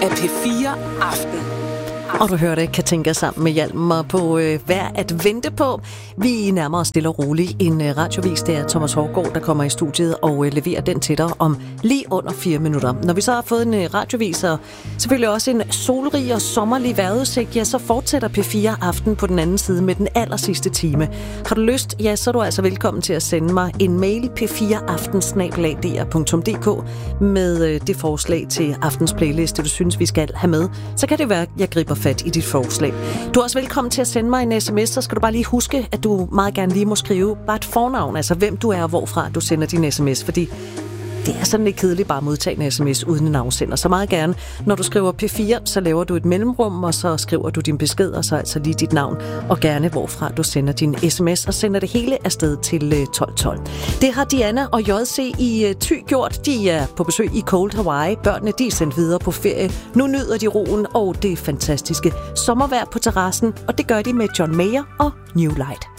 af P4 Aften. Og du hørte Katinka sammen med Hjalmar på Værd at vente på. Vi nærmer os stille og roligt en radiovis. Det er Thomas Hårgaard, der kommer i studiet og leverer den til dig om lige under 4 minutter. Når vi så har fået en radiovis og selvfølgelig også en solrig og sommerlig vejrudsigt, ja, så fortsætter P4 Aften på den anden side med den allersidste time. Har du lyst, ja, så er du altså velkommen til at sende mig en mail p4aften@dr.dk med det forslag til aftens playliste, du synes, vi skal have med. Så kan det være, jeg griber fat i dit forslag. Du er også velkommen til at sende mig en sms, så skal du bare lige huske, at du meget gerne lige må skrive bare et fornavn, altså hvem du er og hvorfra du sender din sms, fordi det er sådan lidt kedeligt bare at modtage en sms uden en navnsender. Så meget gerne, når du skriver P4, så laver du et mellemrum, og så skriver du din besked, og så altså lige dit navn, og gerne hvorfra du sender din sms, og sender det hele afsted til 1212. Det har Diana og JC i Thy gjort. De er på besøg i Cold Hawaii. Børnene, de er sendt videre på ferie. Nu nyder de roen og det fantastiske sommervejr på terrassen, og det gør de med John Mayer og New Light.